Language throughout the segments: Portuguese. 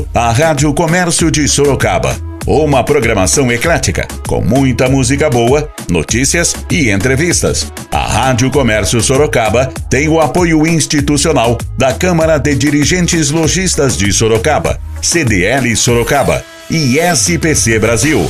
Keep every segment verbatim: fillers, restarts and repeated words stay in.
A Rádio Comércio de Sorocaba. Uma programação eclética, com muita música boa, notícias e entrevistas. A Rádio Comércio Sorocaba tem o apoio institucional da Câmara de Dirigentes Lojistas de Sorocaba, C D L Sorocaba e S P C Brasil.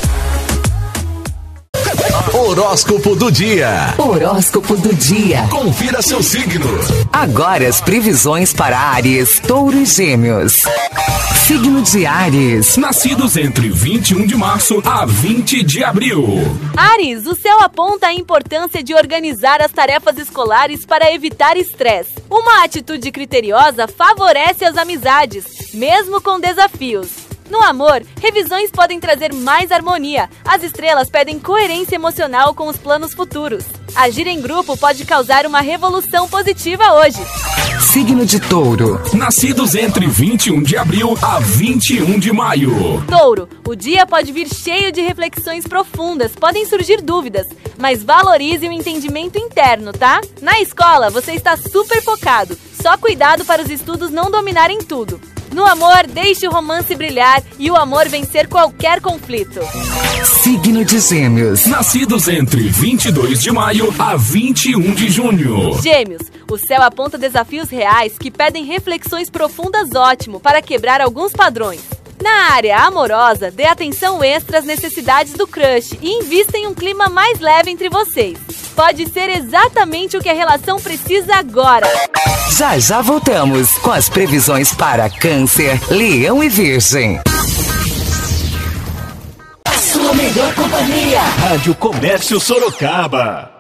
Horóscopo do dia. Horóscopo do dia. Confira seu signo. Agora as previsões para Áries, Touro e Gêmeos. Signo de Áries. Nascidos entre vinte e um de março a vinte de abril. Áries, o céu aponta a importância de organizar as tarefas escolares para evitar estresse. Uma atitude criteriosa favorece as amizades, mesmo com desafios. No amor, revisões podem trazer mais harmonia. As estrelas pedem coerência emocional com os planos futuros. Agir em grupo pode causar uma revolução positiva hoje. Signo de Touro. Nascidos entre vinte e um de abril a vinte e um de maio. Touro, o dia pode vir cheio de reflexões profundas, podem surgir dúvidas, mas valorize o entendimento interno, tá? Na escola, você está super focado, só cuidado para os estudos não dominarem tudo. No amor, deixe o romance brilhar e o amor vencer qualquer conflito. Signo de Gêmeos. Nascidos entre vinte e dois de maio a vinte e um de junho. Gêmeos, o céu aponta desafios reais que pedem reflexões profundas ótimo para quebrar alguns padrões. Na área amorosa, dê atenção extra às necessidades do crush e invista em um clima mais leve entre vocês. Pode ser exatamente o que a relação precisa agora. Já já voltamos com as previsões para Câncer, Leão e Virgem. A sua melhor companhia. Rádio Comércio Sorocaba.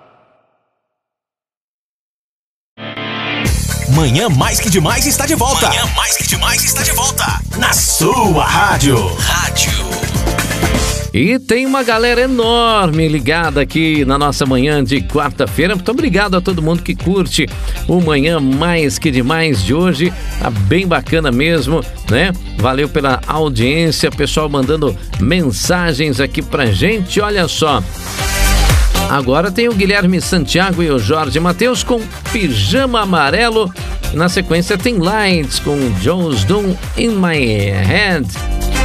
Manhã Mais Que Demais está de volta. Manhã Mais Que Demais está de volta. Na sua rádio. Rádio. E tem uma galera enorme ligada aqui na nossa manhã de quarta-feira. Muito obrigado a todo mundo que curte o Manhã Mais Que Demais de hoje. Tá bem bacana mesmo, né? Valeu pela audiência, pessoal mandando mensagens aqui pra gente. Olha só. Agora tem o Guilherme Santiago e o Jorge Matheus com Pijama Amarelo. Na sequência tem Lights com Joe's Doom in My Head.